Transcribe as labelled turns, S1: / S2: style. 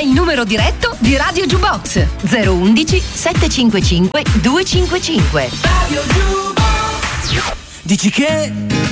S1: il numero diretto di Radio Jukebox: 011 755 255.
S2: Radio Jukebox. Dici che